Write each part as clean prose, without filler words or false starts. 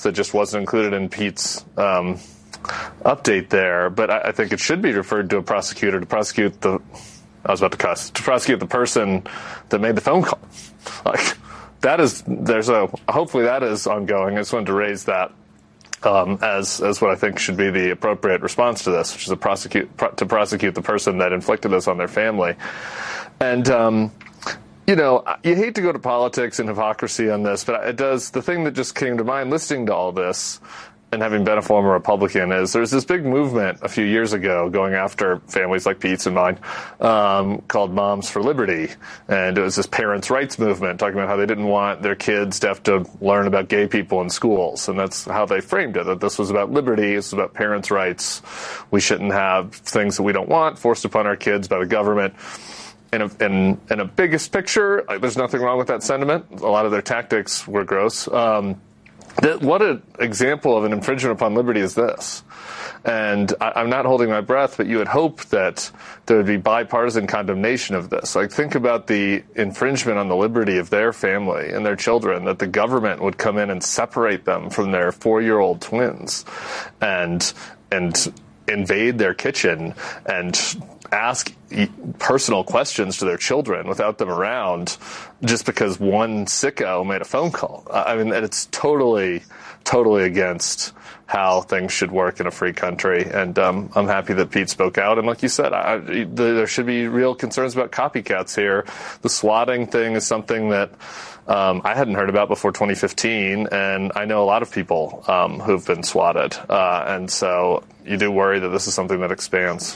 that just wasn't included in Pete's update there, but I think it should be referred to a prosecutor to prosecute the person that made the phone call. Like, hopefully that is ongoing. I just wanted to raise that as what I think should be the appropriate response to this, which is to prosecute the person that inflicted this on their family. And you hate to go to politics and hypocrisy on this, but the thing that just came to mind listening to all this and having been a former Republican is there's this big movement a few years ago going after families like Pete's and mine called Moms for Liberty. And it was this parents' rights movement talking about how they didn't want their kids to have to learn about gay people in schools. And that's how they framed it, that this was about liberty, this was about parents' rights. We shouldn't have things that we don't want forced upon our kids by the government. In a biggest picture, there's nothing wrong with that sentiment. A lot of their tactics were gross. What an example of an infringement upon liberty is this? And I'm not holding my breath, but you would hope that there would be bipartisan condemnation of this. Like, think about the infringement on the liberty of their family and their children, that the government would come in and separate them from their 4-year-old twins and invade their kitchen and ask personal questions to their children without them around just because one sicko made a phone call. I mean, it's totally against how things should work in a free country. And I'm happy that Pete spoke out. And like you said, there should be real concerns about copycats here. The swatting thing is something that I hadn't heard about before 2015, and I know a lot of people who've been swatted. And so you do worry that this is something that expands.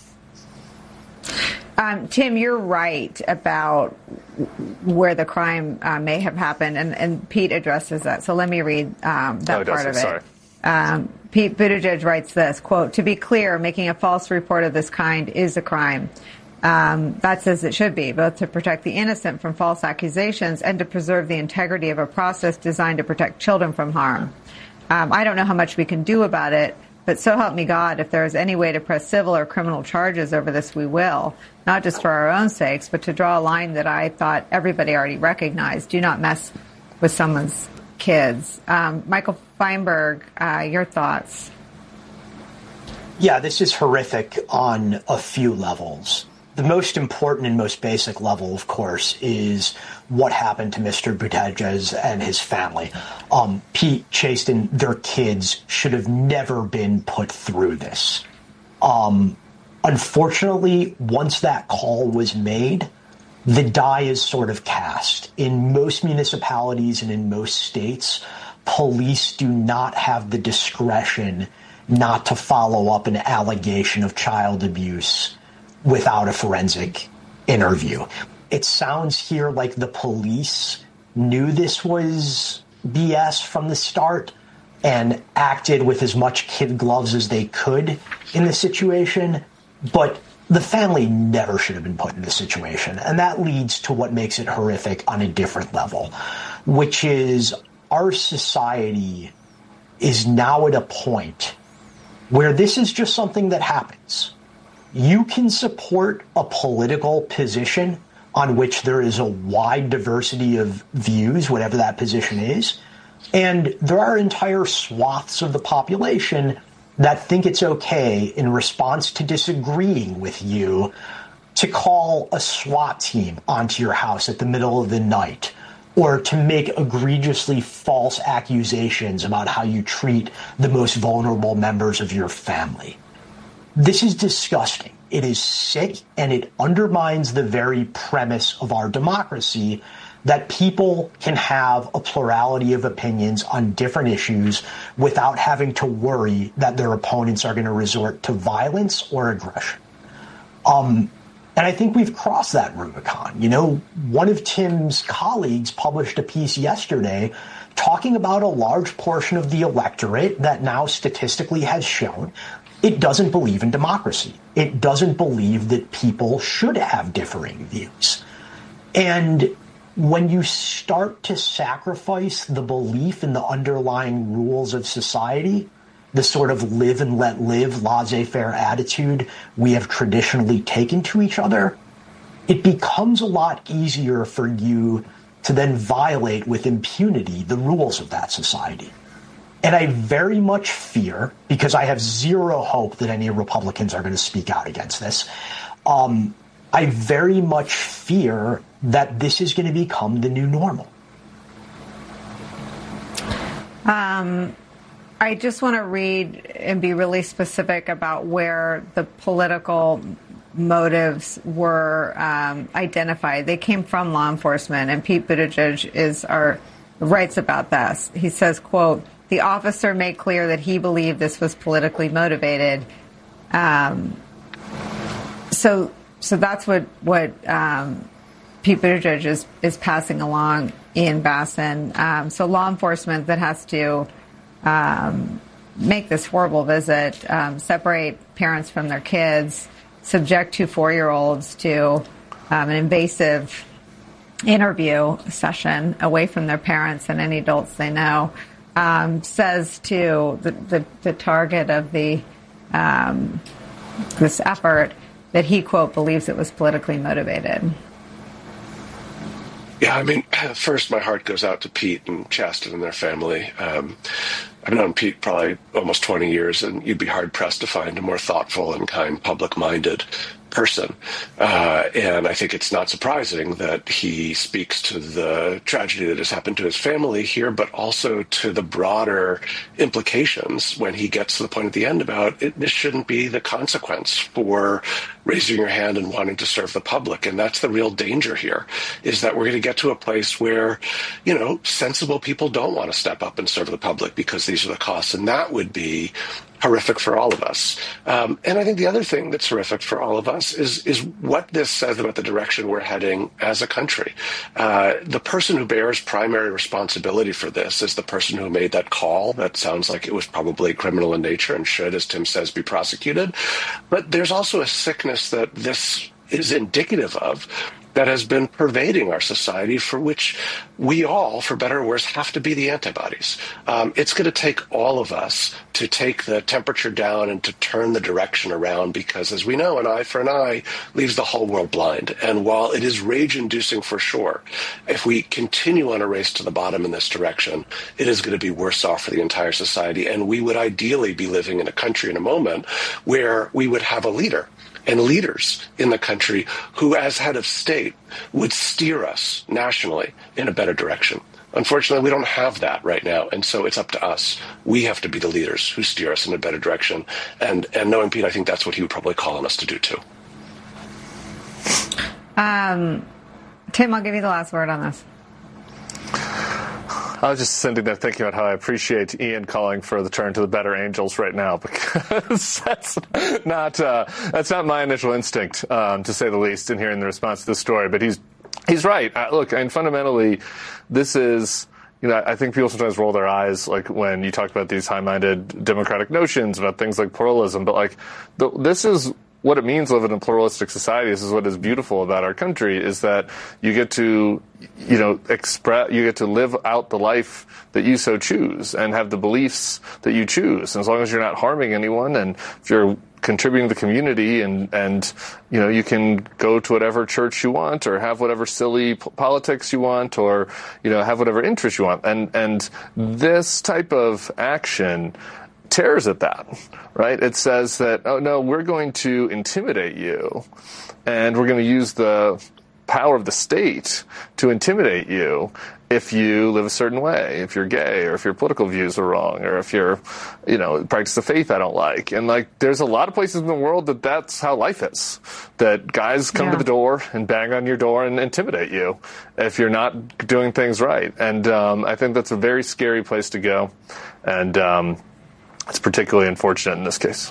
Tim, you're right about where the crime may have happened, and Pete addresses that. So let me read that part of it. Sorry. Pete Buttigieg writes this, quote, "To be clear, making a false report of this kind is a crime. That's as it should be, both to protect the innocent from false accusations and to preserve the integrity of a process designed to protect children from harm. I don't know how much we can do about it, but so help me God, if there is any way to press civil or criminal charges over this, we will, not just for our own sakes, but to draw a line that I thought everybody already recognized. Do not mess with someone's kids." Michael Feinberg, your thoughts? Yeah, this is horrific on a few levels. The most important and most basic level, of course, is what happened to Mr. Buttigieg and his family. Pete, Chasten, their kids should have never been put through this. Unfortunately, once that call was made, the die is sort of cast. In most municipalities and in most states, police do not have the discretion not to follow up an allegation of child abuse without a forensic interview. It sounds here like the police knew this was BS from the start and acted with as much kid gloves as they could in the situation, but the family never should have been put in this situation. And that leads to what makes it horrific on a different level, which is our society is now at a point where this is just something that happens. You can support a political position on which there is a wide diversity of views, whatever that position is, and there are entire swaths of the population that think it's okay in response to disagreeing with you to call a SWAT team onto your house at the middle of the night or to make egregiously false accusations about how you treat the most vulnerable members of your family. This is disgusting. It is sick, and it undermines the very premise of our democracy that people can have a plurality of opinions on different issues without having to worry that their opponents are going to resort to violence or aggression. And I think we've crossed that Rubicon. You know, one of Tim's colleagues published a piece yesterday talking about a large portion of the electorate that now statistically has shown it doesn't believe in democracy. It doesn't believe that people should have differing views. And when you start to sacrifice the belief in the underlying rules of society, the sort of live and let live, laissez-faire attitude we have traditionally taken to each other, it becomes a lot easier for you to then violate with impunity the rules of that society. And I very much fear, because I have zero hope that any Republicans are going to speak out against this, I very much fear that this is going to become the new normal. I just want to read and be really specific about where the political motives were identified. They came from law enforcement, and Pete Buttigieg writes about this. He says, quote, "The officer made clear that he believed this was politically motivated." So that's what Pete Buttigieg is passing along in Bassin. So law enforcement that has to make this horrible visit, separate parents from their kids, subject 2 4-year-olds to an invasive interview session away from their parents and any adults they know, says to the target of this effort that he, quote, believes it was politically motivated. Yeah, I mean, first, my heart goes out to Pete and Chasten and their family. I've known Pete probably almost 20 years, and you'd be hard-pressed to find a more thoughtful and kind, public-minded person. And I think it's not surprising that he speaks to the tragedy that has happened to his family here, but also to the broader implications when he gets to the point at the end about this shouldn't be the consequence for raising your hand and wanting to serve the public. And that's the real danger here, is that we're going to get to a place where, sensible people don't want to step up and serve the public because these are the costs. And that would be horrific for all of us. And I think the other thing that's horrific for all of us is what this says about the direction we're heading as a country. The person who bears primary responsibility for this is the person who made that call. That sounds like it was probably criminal in nature and should, as Tim says, be prosecuted. But there's also a sickness that this is indicative of that has been pervading our society, for which we all, for better or worse, have to be the antibodies. It's going to take all of us to take the temperature down and to turn the direction around, because, as we know, an eye for an eye leaves the whole world blind. And while it is rage-inducing for sure, if we continue on a race to the bottom in this direction, it is going to be worse off for the entire society. And we would ideally be living in a country in a moment where we would have a leader and leaders in the country who, as head of state, would steer us nationally in a better direction. Unfortunately, we don't have that right now, and so it's up to us. We have to be the leaders who steer us in a better direction. And knowing Pete, I think that's what he would probably call on us to do, too. Tim, I'll give you the last word on this. I was just sitting there thinking about how I appreciate Ian calling for the turn to the better angels right now, because that's not my initial instinct, to say the least, in hearing the response to this story. But he's right. Look, and fundamentally, this is, I think people sometimes roll their eyes, like when you talk about these high-minded democratic notions about things like pluralism, but this is what it means to live in a pluralistic society. This is what is beautiful about our country, is that you get to, you get to live out the life that you so choose and have the beliefs that you choose. And as long as you're not harming anyone, and if you're contributing to the community, and you can go to whatever church you want, or have whatever silly politics you want, or have whatever interest you want. And this type of action tears at that, right? It says that, oh no, we're going to intimidate you, and we're going to use the power of the state to intimidate you if you live a certain way, if you're gay, or if your political views are wrong, or if you're, practice a faith I don't like. And there's a lot of places in the world that's how life is, that guys come to the door and bang on your door and intimidate you if you're not doing things right. And I think that's a very scary place to go. And it's particularly unfortunate in this case.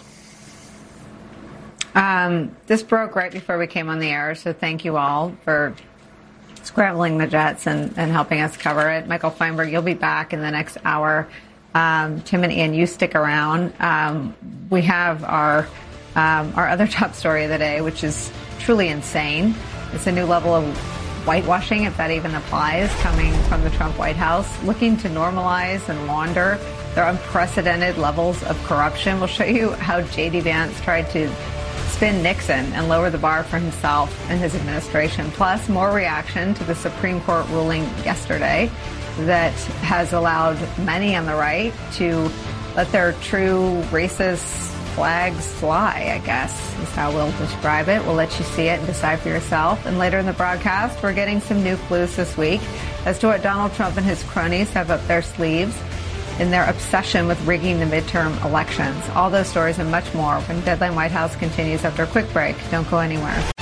This broke right before we came on the air, so thank you all for scrambling the jets and helping us cover it. Michael Feinberg, you'll be back in the next hour. Tim and Ian, you stick around. We have our other top story of the day, which is truly insane. It's a new level of whitewashing, if that even applies, coming from the Trump White House, looking to normalize and launder their unprecedented levels of corruption. We'll show you how J.D. Vance tried to spin Nixon and lower the bar for himself and his administration, plus more reaction to the Supreme Court ruling yesterday that has allowed many on the right to let their true racist flags fly, I guess, is how we'll describe it. We'll let you see it and decide for yourself. And later in the broadcast, we're getting some new clues this week as to what Donald Trump and his cronies have up their sleeves in their obsession with rigging the midterm elections. All those stories and much more when Deadline White House continues after a quick break. Don't go anywhere.